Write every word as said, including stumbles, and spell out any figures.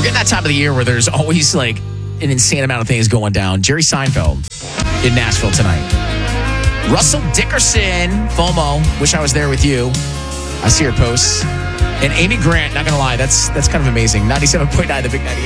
getting that time of the year where there's always like an insane amount of things going down. Jerry Seinfeld in Nashville tonight. Russell Dickerson, FOMO, wish I was there with you. I see her posts. And Amy Grant, not going to lie, that's that's kind of amazing. ninety-seven point nine, the Big ninety-eight.